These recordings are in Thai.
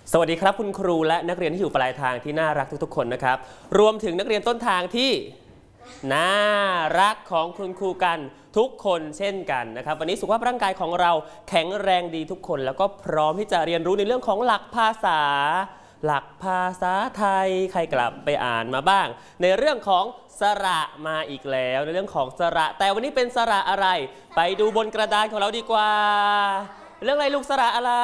สวัสดีครับคุณครูและนักเรียนที่อยู่ปลายทางที่น่ารักทุกๆคนนะครับรวมถึงนักเรียนต้นทางที่น่ารักของคุณครูกันทุกคนเช่นกันนะครับวันนี้สุขภาพร่างกายของเราแข็งแรงดีทุกคนแล้วก็พร้อมที่จะเรียนรู้ในเรื่องของหลักภาษาไทยใครกลับไปอ่านมาบ้างในเรื่องของสระมาอีกแล้วในเรื่องของสระแต่วันนี้เป็นสระอะไรไปดูบนกระดานของเราดีกว่าเรื่องอะไรลูกสระอะไร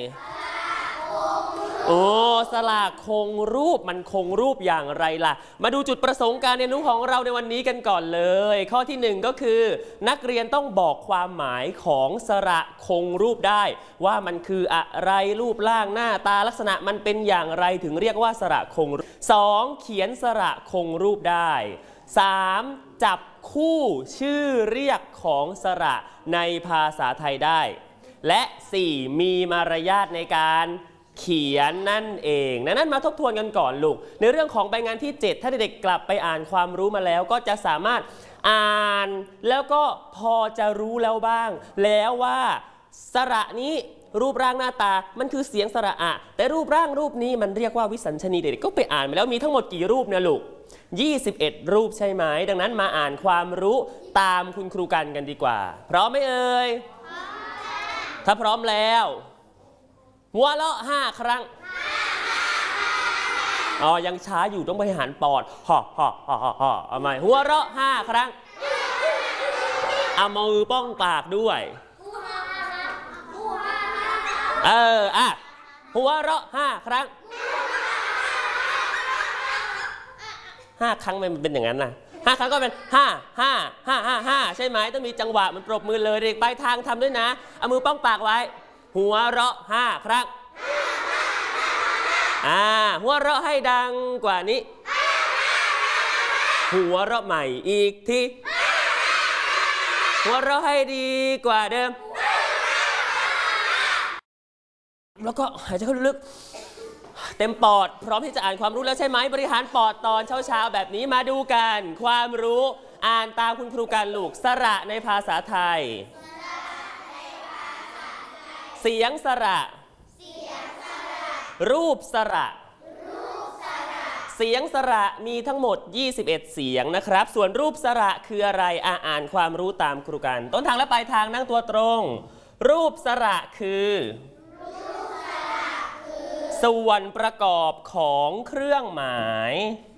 โอ้สระคงรูปมันคงรูปอย่างไรล่ะมาดูจุดประสงค์การเรียนรู้ของเราในวันนี้กันก่อนเลยข้อที่1ก็คือนักเรียนต้องบอกความหมายของสระคงรูปได้ว่ามันคืออะไรรูปร่างหน้าตาลักษณะมันเป็นอย่างไรถึงเรียกว่าสระคงรูป2เขียนสระคงรูปได้3จับคู่ชื่อเรียกของสระในภาษาไทยได้และ4มีมารยาทในการเขียนนั่นเองนั้นมาทบทวนกันก่อนลูกในเรื่องของใบงานที่7ถ้าเด็กๆกลับไปอ่านความรู้มาแล้วก็จะสามารถอ่านแล้วก็พอจะรู้แล้วบ้างแล้วว่าสระนี้รูปร่างหน้าตามันคือเสียงสระอะแต่รูปร่างรูปนี้มันเรียกว่าวิสัญชนีเด็กๆก็ไปอ่านมาแล้วมีทั้งหมดกี่รูปเนี่ยลูก21รูปใช่ไหมดังนั้นมาอ่านความรู้ตามคุณครูกันดีกว่าพร้อมไหมเอ่ยถ้าพร้อมแล้วหัวเราะ5 ครั้งยังช้าอยู่ต้องบริหารปอดห่อเอาใหม่หัวเราะ5 ครั้งเอามือป้องปากด้วยหัวเราะ5 ครั้ง5 ครั้งมันเป็นอย่างนั้นนะ5 ครั้งก็เป็น5 ใช่ไหมต้องมีจังหวะมันปรบมือเลยเด็กปลายทางทำด้วยนะเอามือป้องปากไว้หัวเราะ5 ครั้งหัวเราะให้ดังกว่านี้หัวเราะใหม่อีกทีหัวเราะให้ดีกว่าเดิมแล้วก็หายใจเข้าลึกเต็มปอดพร้อมที่จะอ่านความรู้แล้วใช่ไหมบริหารปอดตอนเช้าแบบนี้มาดูกันความรู้อ่านตามคุณครูกันลูกสระในภาษาไทยเสียงสระรูปสระเสียงสระมีทั้งหมด21เสียงนะครับส่วนรูปสระคืออะไรอ่านความรู้ตามครูกันต้นทางและปลายทางนั่งตัวตรงรูปสระคือส่วนประกอบของเครื่องหมาย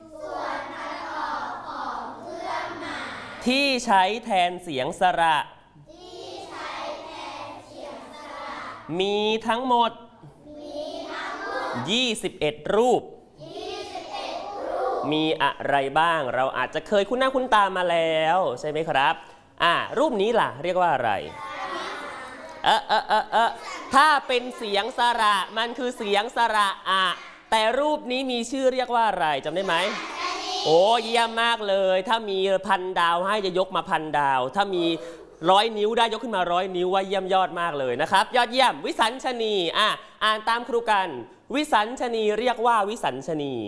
ที่ใช้แทนเสียงสระมีทั้งหมด21รูปมีอะไรบ้างเราอาจจะเคยคุ้นหน้าคุ้นตามาแล้วใช่ไหมครับรูปนี้ล่ะเรียกว่าอะไรถ้าเป็นเสียงสระมันคือเสียงสระแต่รูปนี้มีชื่อเรียกว่าอะไรจำได้ไหมโอ้เยี่ยมมากเลยถ้ามี1,000 ดาวให้จะยกมา1,000 ดาวถ้ามี100 นิ้วได้ยกขึ้นมา100 นิ้วว่าเยี่ยมยอดมากเลยนะครับยอดเยี่ยมวิสัญชนีอ่านตามครูกันวิสัญชนีเรียกว่าวิสัญชนี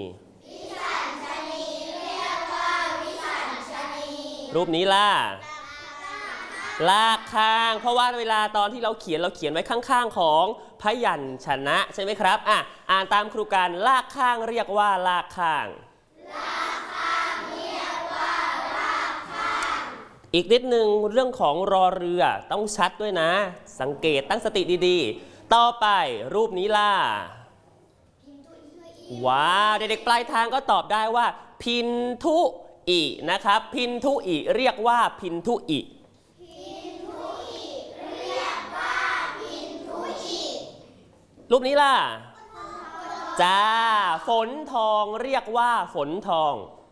รูปนี้ล่ะลากข้างเพราะว่าเวลาตอนที่เราเขียนไว้ข้างๆของพยัญชนะใช่ไหมครับอ่านตามครูกันลากข้างเรียกว่าลากข้างอีกนิดนึงเรื่องของรอเรือต้องชัดด้วยนะสังเกตตั้งสติดีๆต่อไปรูปนี้ล่ะว้าวเด็กๆปลายทางก็ตอบได้ว่าพินทุอินะครับพินทุอิเรียกว่าพินทุอิรูปนี้ล่ะจ้าฝนทองเรียกว่าฝนทอง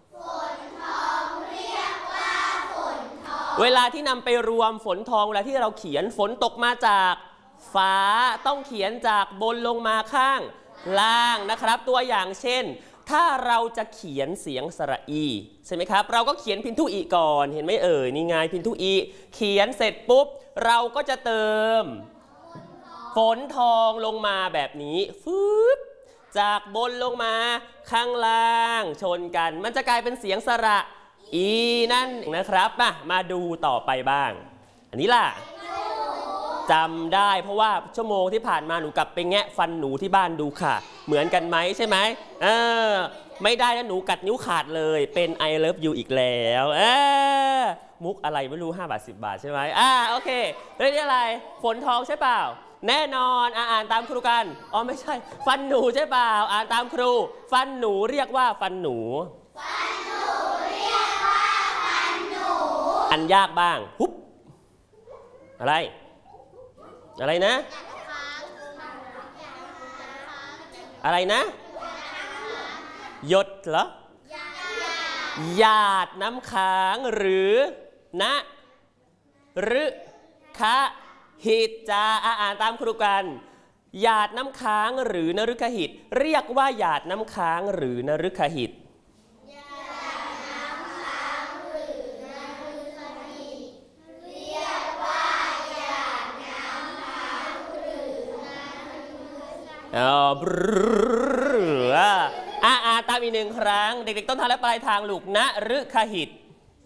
เวลาที่นำไปรวมฝนทองเวลาที่เราเขียนฝนตกมาจากฟ้าต้องเขียนจากบนลงมาข้างล่างนะครับตัวอย่างเช่นถ้าเราจะเขียนเสียงสระอีใช่ไหมครับเราก็เขียนพินทุอิก่อนเห็นไหมเอ่ยนี่ไงพินทุอิเขียนเสร็จปุ๊บเราก็จะเติมฝนทองลงมาแบบนี้จากบนลงมาข้างล่างชนกันมันจะกลายเป็นเสียงสระอีนั่นนะครับมาดูต่อไปบ้างอันนี้ล่ะจำได้เพราะว่าชั่วโมงที่ผ่านมาหนูกลับไปแงะฟันหนูที่บ้านดูค่ะเหมือนกันไหมใช่ไหมไม่ได้นะหนูกัดนิ้วขาดเลยเป็น I love you อีกแล้วมุกอะไรไม่รู้5 บาท 10 บาทใช่ไหมโอเคเรื่องนี้อะไรฝนทองใช่เปล่าแน่นอนอ่านตามครูกันอ๋อไม่ใช่ฟันหนูใช่เปล่าอ่านตามครูฟันหนูเรียกว่าฟันหนูเรียกว่าฟันหนูอันยากบ้างปุ๊บอะไรนะอะไรนะหยดเหรอหยาดน้ำค้างหรือนะฤคะหิตจ้าอ่านตามครูกันหยาดน้ำค้างหรือนฤคะหิตเรียกว่าหยาดน้ำค้างหรือนฤคะหิตตามอีกหนึ่งครั้งเด็กๆต้นทางและปลายทางลูกณฤคะหิต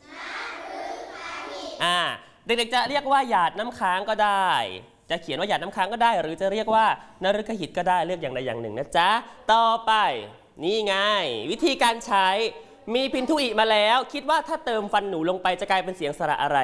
เด็กๆจะเรียกว่าหยาดน้ำค้างก็ได้จะเขียนว่าหยาดน้ำค้างก็ได้หรือจะเรียกว่านฤคะหิตก็ได้เลือกอย่างใดอย่างหนึ่งนะจ๊ะต่อไปนี่ไงวิธีการใช้มีพินทุอิมาแล้วคิดว่าถ้าเติมฟันหนูลงไปจะกลายเป็นเสียงสระอะไร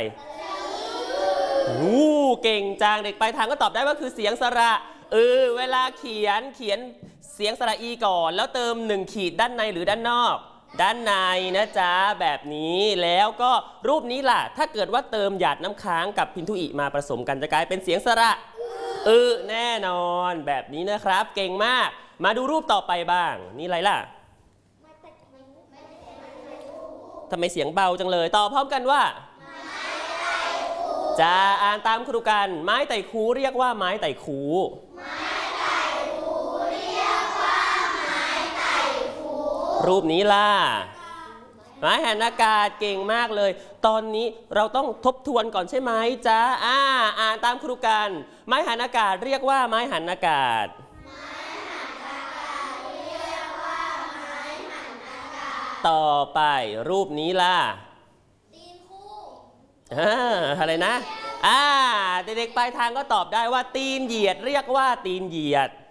เก่งจังเด็กปลายทางก็ตอบได้ว่าคือเสียงสระเวลาเขียนเสียงสระอีก่อนแล้วเติม1 ขีดด้านในหรือด้านนอกด้านในนะจ๊ะแบบนี้แล้วก็รูปนี้ล่ะถ้าเกิดว่าเติมหยาดน้ำค้างกับพินทุอิมาผสมกันจะกลายเป็นเสียงสระแน่นอนแบบนี้นะครับเก่งมากมาดูรูปต่อไปบ้างนี่อะไรล่ะทำไมเสียงเบาจังเลยต่อพร้อมกันว่าจะอ่านตามครูกันไม้ไต่คูเรียกว่าไม้ไต่คูรูปนี้ล่ะไม้หันอากาศเก่งมากเลยตอนนี้เราต้องทบทวนก่อนใช่ไหมจ๊ะอ่านตามครูกันไม้หันอากาศเรียกว่าไม้หันอากาศต่อไปรูปนี้ล่ะตีนคู่อะไรนะเด็กๆปลายทางก็ตอบได้ว่าตีนเหยียดเรียกว่าตีนเหยียด